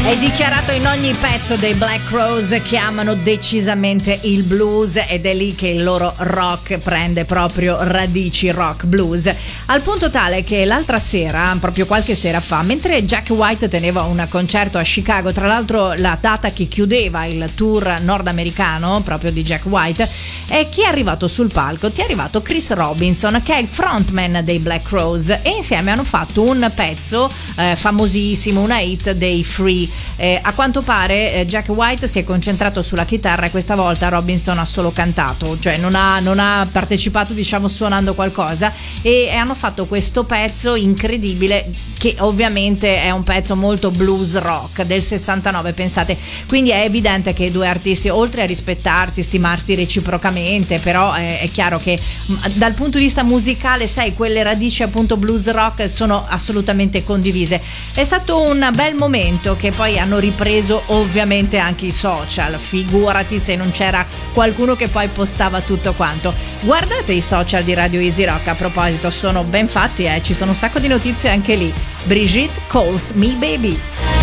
È dichiarato in ogni pezzo dei Black Crowes che amano decisamente il blues, ed è lì che il loro rock prende proprio radici, rock blues, al punto tale che l'altra sera, proprio qualche sera fa, mentre Jack White teneva un concerto a Chicago, tra l'altro la data che chiudeva il tour nordamericano proprio di Jack White, e chi è arrivato sul palco? Ti è arrivato Chris Robinson, che è il frontman dei Black Crowes, e insieme hanno fatto un pezzo famosissimo, una hit dei Free. A quanto pare Jack White si è concentrato sulla chitarra e questa volta Robinson ha solo cantato, cioè non ha partecipato, diciamo, suonando qualcosa, e hanno fatto questo pezzo incredibile, che ovviamente è un pezzo molto blues rock del 69, pensate. Quindi è evidente che i due artisti, oltre a rispettarsi, stimarsi reciprocamente, però è chiaro che dal punto di vista musicale, sai, quelle radici appunto blues rock sono assolutamente condivise. È stato un bel momento che poi hanno ripreso ovviamente anche i social, figurati se non c'era qualcuno che poi postava tutto quanto. Guardate i social di Radio Easy Rock, a proposito, sono ben fatti, ci sono un sacco di notizie anche lì. Brigitte calls me baby.